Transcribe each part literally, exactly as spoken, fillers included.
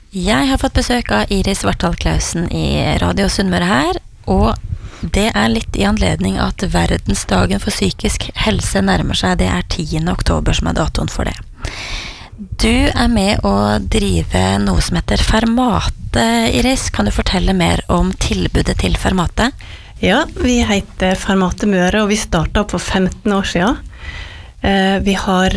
Jeg har fått besøk av Iris Vartdal Clausen i Radio Sunnmøre her, og det er litt i anledning at verdensdagen for psykisk helse nærmer seg. Det er tiende oktober som er datoen for det. Du er med å drive noe som heter Fermate, Iris. Kan du fortelle mer om tilbudet til Fermate? Ja, vi heter Fermate Møre, og vi startet for femten år siden. Vi har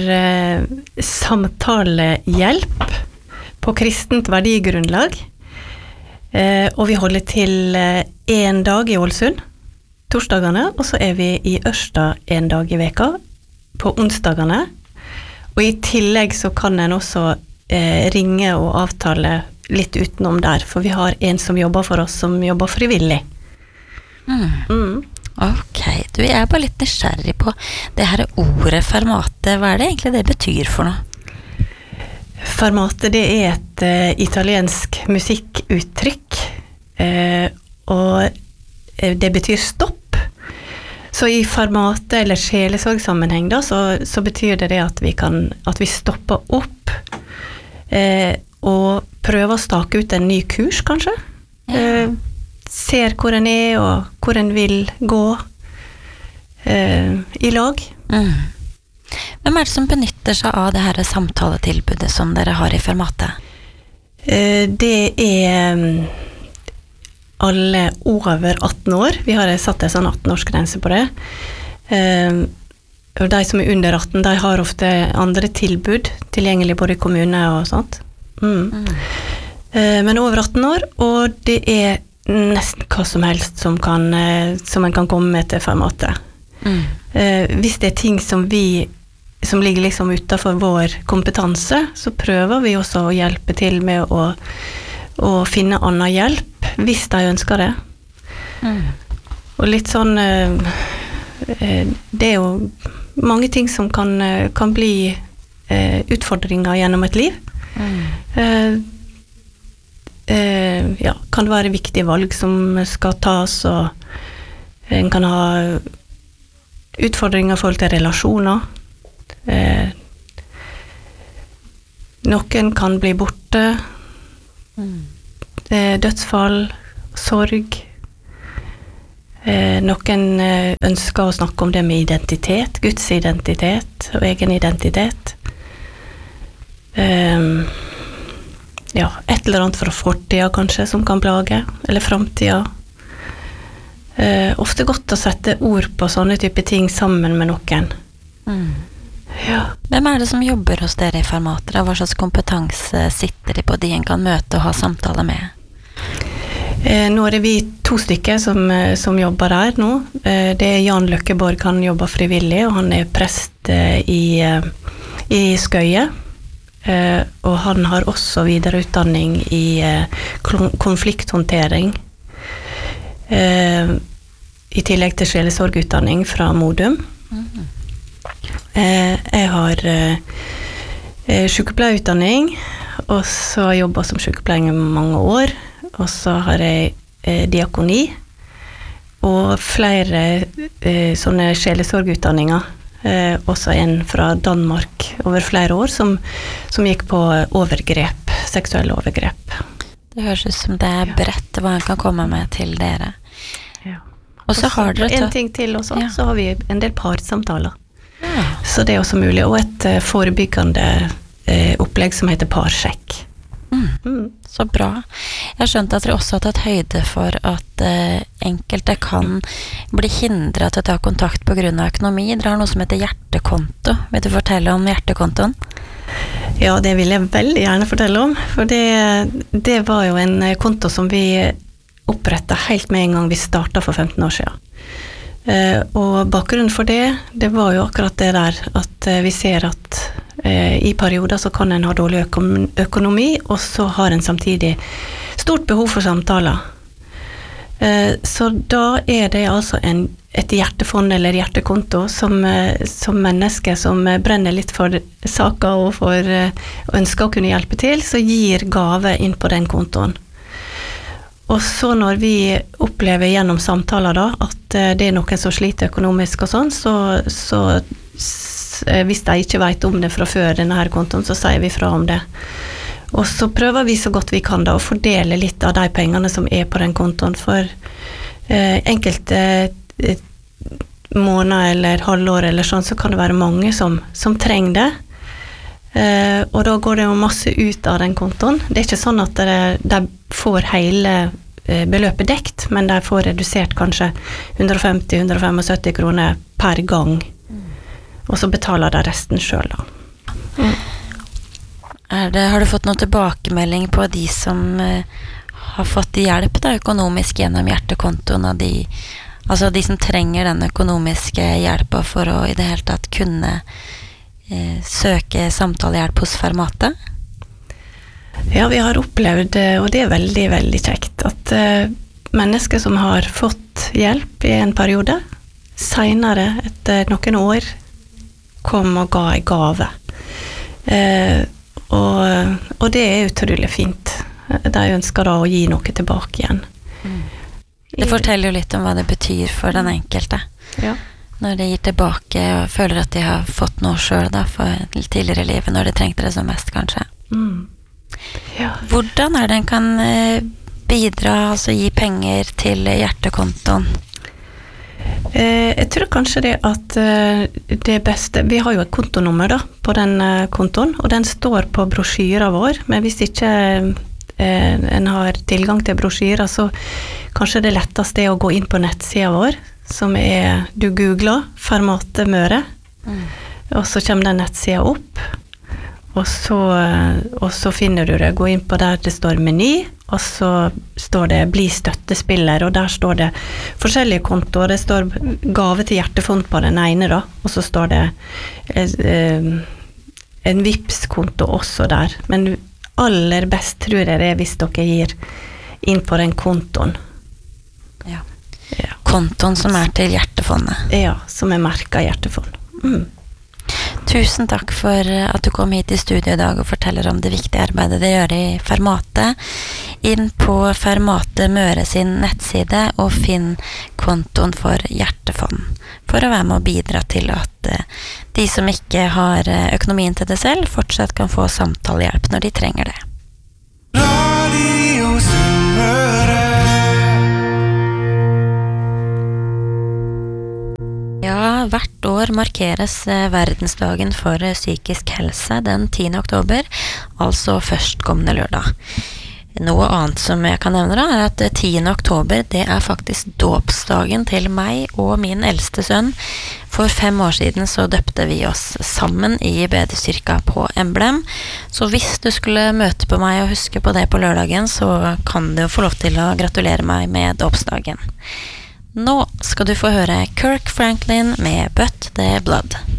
samtalehjelp på kristent verdigrunnlag, og vi holder til en dag i Ålesund, torsdagene, og så er vi i Ørsta en dag i veka, på onsdagene, og i tillegg så kan en også eh, ringe og avtale litt utenom der, for vi har en som jobber for oss, som jobber frivillig. Mm. Mm. Ok, du er bare litt nysgjerrig på det her ordet Fermate. Hva er det egentlig det betyr for noe? Fermate, det er et uh, italiensk musikkuttrykk, uh, og det betyr stopp. Så i fermate eller sjelesorgsammenheng da, så, så betyr det det at vi, kan, at vi stopper opp uh, og prøver å stake ut en ny kurs, kanskje. Ja. Uh, ser hvor en er, og hvor en vil gå uh, i lag. Mm. Hvem er det som benytter seg av det her samtaletilbudet som dere har i Fermate? Det er alle over atten år. Vi har satt en sånn atten-årsgrense på det. Og de som er under atten, de har ofte andre tilbud tilgjengelig både i kommune og sånt. Mm. Mm. Men over atten år, og det er nesten hva som helst som, kan, som en kan komme med til Fermate. Mm. Hvis det er ting som vi som ligger liksom utenfor vår kompetanse, så prøver vi også å hjelpe til med å, å finne annen hjelp, hvis de ønsker det. Mm. Og litt sånn, det er jo mange ting som kan, kan bli utfordringer gjennom et liv. Mm. Ja, kan det være viktige valg som skal tas, og en kan ha utfordringer i forhold til relasjoner. Eh, noen kan bli borte, mm. eh, dødsfall, sorg. Eh, noen eh, ønsker å snakke om det med identitet, Guds identitet og egen identitet. Eh, ja, et eller annet fra fortida kanskje som kan plage, eller fremtida. Eh, ofte godt å sette ord på sånne type ting sammen med noen. Mm. Ja. Hvem er det som jobber hos dere i Fermate? Hva slags kompetanse sitter de på de en kan møte og ha samtale med? Eh, nå er det vi to stykker som, som jobber her nå. Eh, det er Jan Løkkeborg, han jobber frivillig, og han er prest eh, i, i Skøye. Eh, og han har også videreutdanning i eh, konflikthåndtering. Eh, I tillegg til sjelesorgutdanning fra Modum. Mm. Eh, jeg har eh, sykepleierutdanning, og så har jeg jobbet som sykepleier i mange år, og så har jeg eh, diakoni, og flere eh, sånne sjelesorgutdanninger, eh, også en fra Danmark over flere år, som, som gikk på overgrep, seksuelle overgrep. Det høres ut som det er bredt hva en kan komme med til dere. Ja. Og så har dere en ting til også, ja. Så har vi en del parsamtaler. Ja. Så det er også mulig, og et uh, forebyggende uh, opplegg som heter Parsjekk. Mm. Mm. Så bra. Jeg har skjønt at dere også har tatt høyde for at uh, enkelte kan bli hindret til å ta kontakt på grunn av økonomi. Dere har noe som heter hjertekonto. Vil du fortelle om hjertekontoen? Ja, det vil jeg veldig gjerne fortelle om, for det, det var jo en konto som vi opprettet helt med en gang vi startet for femten år siden. Uh, og bakgrunnen for det, det var jo akkurat det der at uh, vi ser at uh, i perioder så kan en ha dårlig økom- økonomi, og så har en samtidig stort behov for samtaler. Uh, så da er det altså en, et hjertefond eller hjertekonto som, uh, som mennesker som uh, brenner litt for saker og for uh, ønsker å kunne hjelpe til, så gir gave inn på den kontoen. Og så når vi opplever gjennom samtaler da, at det er noen som sliter økonomisk og sånn, så, så hvis de ikke vet om det fra før denne her kontoen, så sier vi fra om det. Og så prøver vi så godt vi kan da å fordele litt av de pengene som er på den kontoen, for eh, enkelte eh, måneder eller halvår eller sånn, så kan det være mange som, som trenger det. Eh, og da går det jo masse ut av den kontoen. Det er ikke sånn at de får hele eh, beløpet dekt, men de får redusert kanskje hundre og femti til hundre og syttifem kroner per gang. Mm. Og så betaler de resten selv da. Mm. Er det, har du fått noen tilbakemelding på de som uh, har fått hjelp da, økonomisk gjennom hjertekontoen, av de, altså de som trenger den økonomiske hjelpen for å i det hele tatt kunne uh, søke samtalehjelp hos Fermate? Ja, vi har opplevd, og det er veldig, veldig kjekt, at uh, mennesker som har fått hjelp i en periode, senere, etter noen år, kom og ga en gave. Uh, Og, og det er utrolig fint. De ønsker da å gi noe tilbake igjen. Mm. Det forteller jo litt om hva det betyr for den enkelte. Ja. Når de gir tilbake og føler at de har fått noe selv da, for tidligere i livet, når de trengte det som mest, kanskje. Mm. Ja. Hvordan er det en kan bidra, altså gi penger til hjertekontoen? Eh, jeg tror kanskje det at eh, det beste, vi har jo et kontonummer da, på den eh, kontoen, og den står på brosjyra vår, men hvis ikke eh, en har tilgang til brosjyra, så kanskje det letteste er å gå inn på nettsida vår, som er, du googler Fermate Møre, mm. og så kommer den nettsida opp, og så, og så finner du det, gå inn på der det står meny, og så står det bli støttespiller, og der står det forskjellige kontoer, det står gave til hjertefond på den ene da, og så står det eh, en Vipps-konto også der, men aller best tror jeg det er hvis dere gir inn på den kontoen. Ja. Ja. Kontoen som er til hjertefondet. Ja, som er merket hjertefond. Mm. Tusen takk for at du kom hit i studio i dag og forteller om det viktige arbeidet det gjør i Fermate. Inn på Fermate Møre sin nettside og finn kontoen for hjertefond, for å være med å bidra til at de som ikke har økonomien til det selv, fortsatt kan få samtalehjelp når de trenger det. Radio Sunnmøre. Ja, hvert år markeres verdensdagen for psykisk helse den tiende oktober, altså førstkommende lørdag. Noe annet som jeg kan nevne da, er at tiende oktober, det er faktisk dåpsdagen til meg og min eldste sønn. For fem år siden så døpte vi oss sammen i bedekirka på Emblem. Så hvis du skulle møte på meg og huske på det på lørdagen, så kan du få lov til å gratulere meg med dåpsdagen. Nå skal du få høre Kirk Franklin med But the Blood.